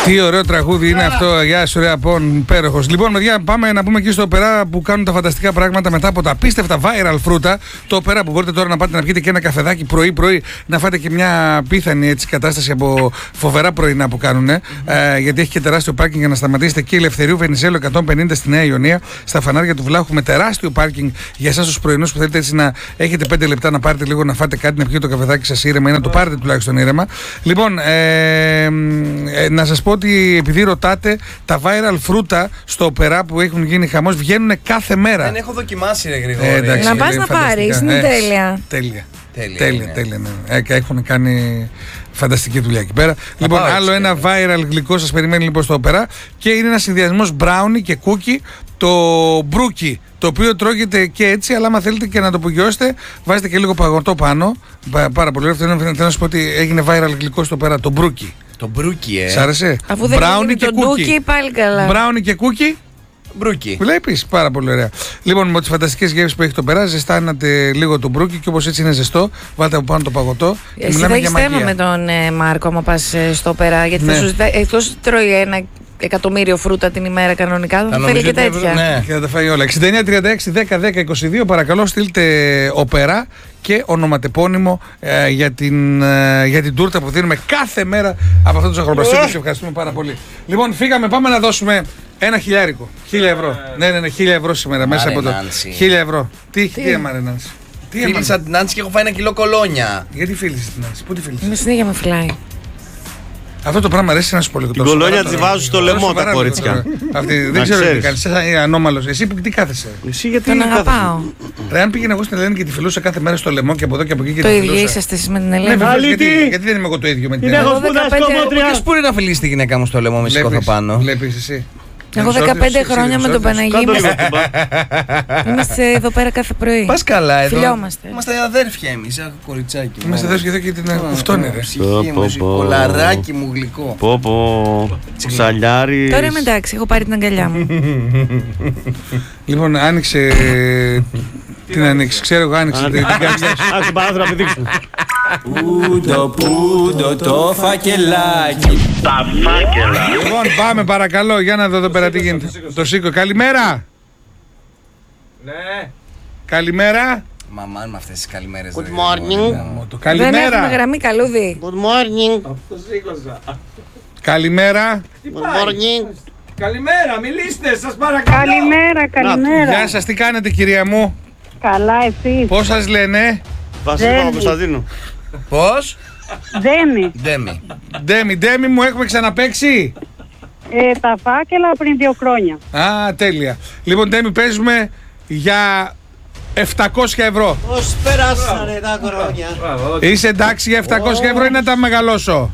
Τι ωραίο τραγούδι είναι αυτό. Γεια σου, ρε Απόν, υπέροχος. Λοιπόν, παιδιά, πάμε να πούμε εκεί στο Οπερά που κάνουν τα φανταστικά πράγματα μετά από τα απίστευτα viral φρούτα. Το Οπερά που μπορείτε τώρα να πάτε να πιείτε και ένα καφεδάκι πρωί-πρωί, να φάτε και μια πίθανη έτσι, κατάσταση από φοβερά πρωινά που κάνουν. Γιατί έχει και τεράστιο πάρκινγκ για να σταματήσετε εκεί. Ελευθερίου Βενιζέλου 150 στη Νέα Ιωνία, στα φανάρια του Βλάχου, με τεράστιο πάρκινγκ για εσάς τους πρωινούς που θέλετε έτσι να έχετε 5 λεπτά να πάρετε λίγο να φάτε κάτι, να πιείτε το καφεδάκι σας ήρεμα ή να το πάρετε τουλάχιστον ήρεμα. Λοιπόν, να σας πω ότι επειδή ρωτάτε, τα viral φρούτα στο Οπερά που έχουν γίνει χαμός βγαίνουν κάθε μέρα. Δεν έχω δοκιμάσει, ρε Γρηγόρη. Να πας να πάρεις, είναι τέλεια. Τέλεια, ναι. Έχουν κάνει φανταστική δουλειά εκεί πέρα. Λοιπόν, άλλο ένα viral γλυκό σας περιμένει λοιπόν στο Οπερά και είναι ένα συνδυασμός brownie και cookie, το μπρούκι, το οποίο τρώγεται και έτσι, αλλά άμα θέλετε και να το απογειώσετε, βάζετε και λίγο παγωτό πάνω. Πάρα πολύ ωραίο. Θέλω να σου πω ότι έγινε viral γλυκό στο Οπερά, το μπρούκι. Το μπρούκι, Σ' άρεσε? Αφού δεν είναι το ντούκι, πάλι καλά. Μπράουνι και κούκι. Μπρούκι. Βλέπεις, πάρα πολύ ωραία. Λοιπόν, με τις φανταστικές γεύσεις που έχει το Οπερά, ζεστάνατε λίγο το μπρούκι και όπως έτσι είναι ζεστό, βάλτε από πάνω το παγωτό. Εσύ θα έχεις θέμα με τον Μάρκο, άμα πας στο Οπερά, γιατί θα σου ζητάει, εκτός τρώει 1 εκατομμύριο φρούτα την ημέρα κανονικά, θα θέλει και τέτοια. Ναι, και θα τα φάει όλα. 69-36-10-10-22, παρακαλώ στείλτε Οπερά και ονοματεπώνυμο για την τούρτα που δίνουμε κάθε μέρα από αυτό το ζαχαροπλαστείο. Σας ευχαριστούμε πάρα πολύ. Λοιπόν, φύγαμε, πάμε να δώσουμε ένα χιλιάρικο. 1.000 ευρώ. Ναι, 1.000 ευρώ σήμερα μέσα από το. 1.000 ευρώ. Τι έμαρε Νάνση? Φίλησα την Νάνση και έχω φάει 1 κιλό κολόνια. Γιατί φίλησες την Νάνση? Πού τη φίλησες? Με συνέχεια με φυλάει. Αυτό το πράγμα αρέσει να σου πω λίγο. Την κολόνια τη βάζουν στο λαιμό τα κορίτσια. Δεν ξέρω τι κάνει. Είσαι ανώμαλος. Εσύ τι κάθεσαι? Εσύ γιατί τον αγαπάω. Ρε, αν πήγαινα εγώ στην Ελένη και τη φιλούσα κάθε μέρα στο λαιμό και από εδώ και από εκεί και το ίδιο είσαστε εσείς με την Ελένη. Γιατί δεν είμαι εγώ το ίδιο με την Ελένη? Εγώ Ποιος μπορεί να φιλήσει τη γυναίκα μου στο λαιμό με σηκώθω πάνω? Βλέπεις εσύ. Εγώ 15 χρόνια με τον Παναγί είμαστε εδώ πέρα κάθε πρωί. Πας καλά εδώ. Φιλιόμαστε. Είμαστε αδέρφια εμείς, κοριτσάκι. Είμαστε αδέρφια εδώ και την κουφτώνει ρε. Ψυχή μου, κολαράκι μου γλυκό. Πω, ψαλιάρι. Τώρα είμαι εντάξει, έχω πάρει την αγκαλιά μου. Λοιπόν, άνοιξε. Τι να ανοίξει, ξέρω εγώ, άνοιξε την καρδιά σου. Άκου παράθυρα να πηδήξουμε. Πούντο το φακελάκι. Τα φάκελα. Λοιπόν, πάμε παρακαλώ, για να δω εδώ πέρα τι γίνεται. Το σήκω, καλημέρα. Ναι. Καλημέρα. Μαμάν με αυτές τις καλημέρες. Good morning. Δεν Καλημέρα. έχουμε γραμμή, καλούδι. Good morning. Καλημέρα. Good morning. Καλημέρα, μιλήστε, σας παρακαλώ. Καλημέρα. Γεια σας, τι κάνετε κυρία μου? Καλά, εσείς? Πώς σας λένε? Βασίλη Παπακοσταντίνου. Πώς? Ντέμι. Ντέμι μου, έχουμε ξαναπαίξει? Τα φάκελα πριν 2 χρόνια. Α, τέλεια. Λοιπόν, Ντέμι, παίζουμε για 700 ευρώ. Πώς περάσανε τα χρόνια. Είσαι εντάξει για 700 ευρώ ή να τα μεγαλώσω?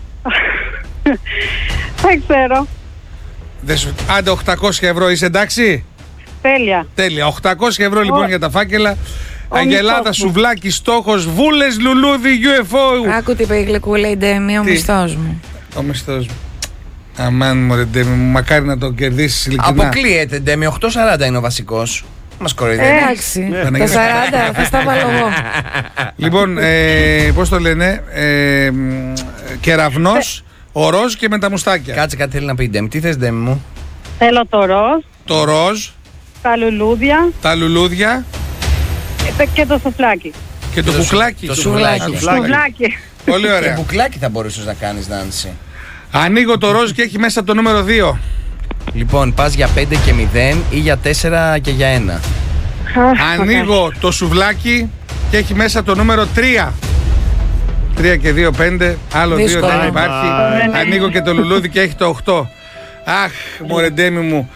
Δεν ξέρω. Άντε 800 ευρώ, είσαι εντάξει? Τέλεια. 800 ευρώ λοιπόν για τα φάκελα. Αγελάδα, σουβλάκι, στόχος, βούλες, λουλούδι, UFO. Άκου τι είπε η γλυκούλα η Ντέμι, ο μισθός μου. Ο μισθός μου. Αμάν μωρέ Ντέμι μου, μακάρι να το κερδίσεις ειλικρινά. Αποκλείεται Ντέμι, 8,40 είναι ο βασικός. Μας κοροϊδεύει. Εντάξει, τα 40 θα στα βάλω εγώ. Λοιπόν, πώς το λένε, κεραυνός, ο ροζ και με τα μουστάκια. Κάτσε, κάτι θέλει να πει η Ντέμι. Τι θες Ντέμι μου? Θέλω το ροζ, Το ροζ, τα λουλούδια και το σουφλάκι. Και το κουκλάκι. Το σουβλάκι. Σουφλάκι. Πολύ Και ωραία. μπουκλάκι θα μπορούσες να κάνεις, Νάνση. Ανοίγω το ροζ και έχει μέσα το νούμερο 2. Λοιπόν, πας για 5 και 0 ή για 4 και για 1. Ανοίγω το σουβλάκι και έχει μέσα το νούμερο 3. 3 και 2, 5. Άλλο 2 Δύσκολο. δεν υπάρχει. Ανοίγω και το λουλούδι και έχει το 8. Αχ, μωρέ Ντέμι μου.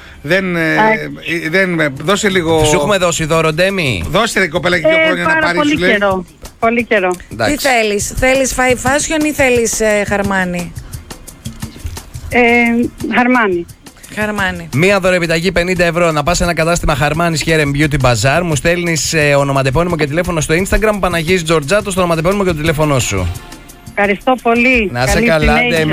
Δώσε λίγο. Σου έχουμε δώσει δώρο, Ντέμι. Δώσε ρε κοπέλα και 2 χρόνια να Πάρα πάρεις, πολύ σου λέει. καιρό. Πολύ καιρό. Τι θέλεις fine fashion ή θέλεις Χαρμάνι? Χαρμάνι. Χαρμάνι. Μία δωρεοπιταγή 50 ευρώ. Να πας σε ένα κατάστημα Χαρμάνης Hair and Beauty Bazaar. Μου στέλνεις ονοματεπώνυμο και τηλέφωνο στο Instagram. Παναγής Τζορτζάτο στο ονοματεπώνυμο και το τηλέφωνό σου. Ευχαριστώ πολύ. Να σε Καλή καλά, συνέχεια. Ντέμι.